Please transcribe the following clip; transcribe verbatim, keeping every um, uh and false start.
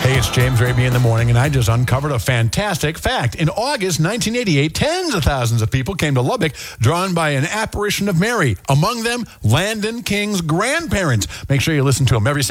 Hey, it's James Raby in the morning, and I just uncovered a fantastic fact. In August nineteen eighty-eight, tens of thousands of people came to Lubbock, drawn by an apparition of Mary. Among them, Landon King's grandparents. Make sure you listen to them every